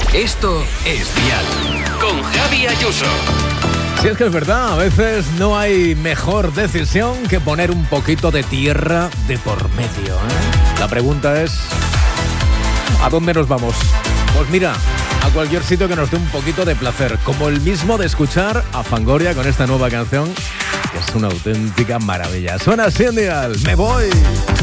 Esto es Dial, con Javi Ayuso. Si es que es verdad, a veces no hay mejor decisión que poner un poquito de tierra de por medio, ¿eh? La pregunta es, ¿a dónde nos vamos? Pues mira, a cualquier sitio que nos dé un poquito de placer, como el mismo de escuchar a Fangoria con esta nueva canción, que es una auténtica maravilla. Suena así en Dial, me voy.